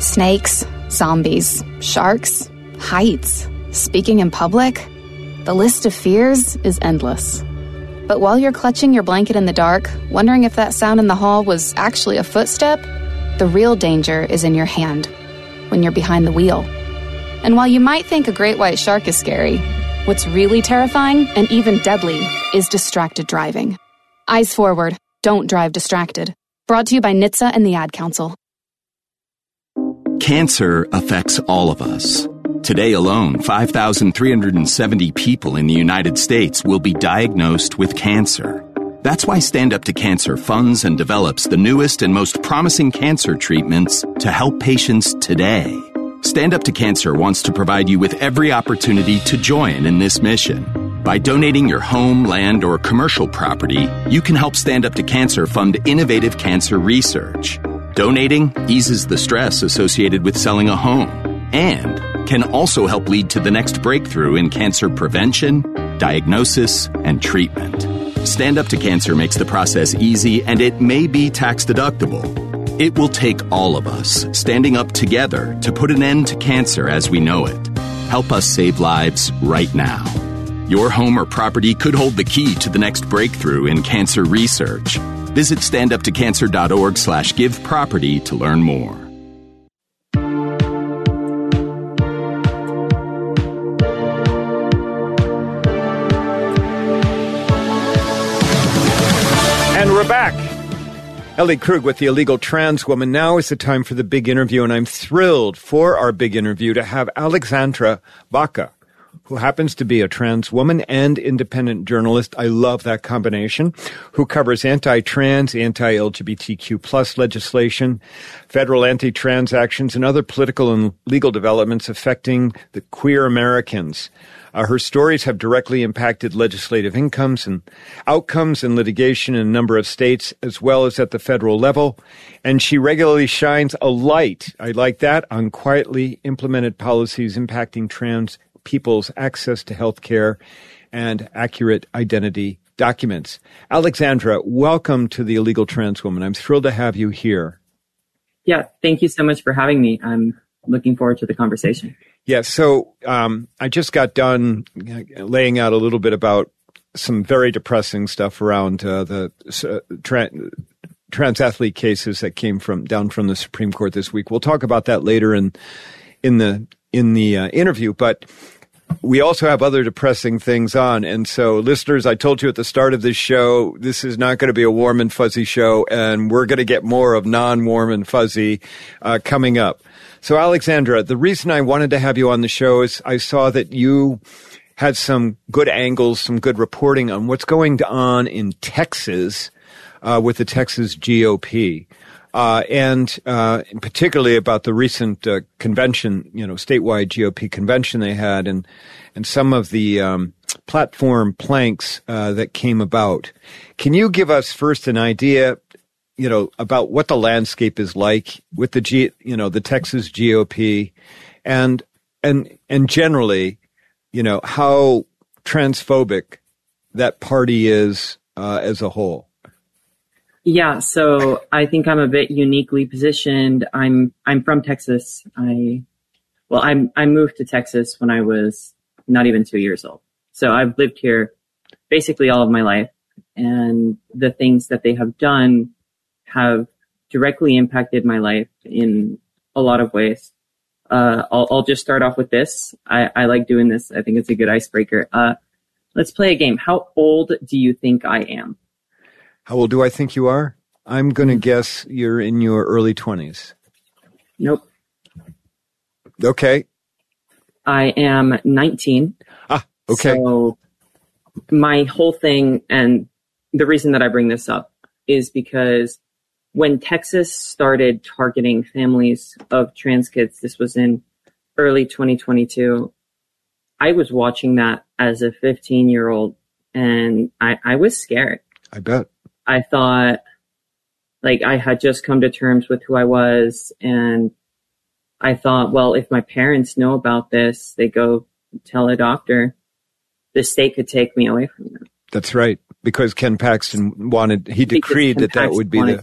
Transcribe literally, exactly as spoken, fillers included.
Snakes, zombies, sharks, heights, speaking in public. The list of fears is endless. But while you're clutching your blanket in the dark, wondering if that sound in the hall was actually a footstep, the real danger is in your hand, when you're behind the wheel. And while you might think a great white shark is scary, what's really terrifying and even deadly is distracted driving. Eyes forward, don't drive distracted. Brought to you by N H T S A and the Ad Council. Cancer affects all of us. Today alone, five thousand three hundred seventy people in the United States will be diagnosed with cancer. That's why Stand Up to Cancer funds and develops the newest and most promising cancer treatments to help patients today. Stand Up to Cancer wants to provide you with every opportunity to join in this mission. By donating your home, land, or commercial property, you can help Stand Up to Cancer fund innovative cancer research. Donating eases the stress associated with selling a home and can also help lead to the next breakthrough in cancer prevention, diagnosis, and treatment. Stand Up to Cancer makes the process easy, and it may be tax deductible. It will take all of us standing up together to put an end to cancer as we know it. Help us save lives right now. Your home or property could hold the key to the next breakthrough in cancer research. Visit standuptocancer.org slash give property to learn more. And we're back. Ellie Krug with The Illegal Trans Woman. Now is the time for the big interview, and I'm thrilled for our big interview to have Alexandra Baca, who happens to be a trans woman and independent journalist. I love that combination. Who covers anti-trans, anti-L G B T Q plus legislation, federal anti-trans actions, and other political and legal developments affecting the queer Americans. Uh, her stories have directly impacted legislative incomes and outcomes in litigation in a number of states, as well as at the federal level. And she regularly shines a light, I like that, on quietly implemented policies impacting trans people's access to health care and accurate identity documents. Alexandra, welcome to The Illegal Trans Woman. I'm thrilled to have you here. Yeah, thank you so much for having me. I'm looking forward to the conversation. Yeah, so um, I just got done laying out a little bit about some very depressing stuff around uh, the uh, tra- trans athlete cases that came from down from the Supreme Court this week. We'll talk about that later in in the in the uh, interview, but we also have other depressing things on. And so, listeners, I told you at the start of this show, this is not going to be a warm and fuzzy show, and we're going to get more of non-warm and fuzzy uh, coming up. So, Alexandra, the reason I wanted to have you on the show is I saw that you had some good angles, some good reporting on what's going on in Texas uh, with the Texas G O P. Uh, and, uh, particularly about the recent, uh, convention, you know, statewide G O P convention they had and, and some of the, um, platform planks, uh, that came about. Can you give us first an idea, you know, about what the landscape is like with the G, you know, the Texas G O P and, and, and generally, you know, how transphobic that party is, uh, as a whole? Yeah, so I think I'm a bit uniquely positioned. I'm I'm from Texas. I well, I'm I moved to Texas when I was not even two years old. So I've lived here basically all of my life, and the things that they have done have directly impacted my life in a lot of ways. Uh, I'll, I'll just start off with this. I, I like doing this. I think it's a good icebreaker. Uh, let's play a game. How old do you think I am? How old do I think you are? I'm going to guess you're in your early twenties. Nope. Okay. I am nineteen. Ah, okay. So my whole thing, and the reason that I bring this up is because when Texas started targeting families of trans kids, this was in early twenty twenty-two, I was watching that as a fifteen-year-old, and I, I was scared. I bet. I thought, like, I had just come to terms with who I was, and I thought, well, if my parents know about this, they go tell a doctor, the state could take me away from them. That's right, because Ken Paxton wanted, he decreed that that would be the,